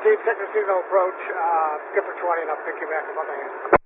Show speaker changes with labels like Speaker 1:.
Speaker 1: Chief, second signal approach, skipper 20, and I'll pick you back up on the hand.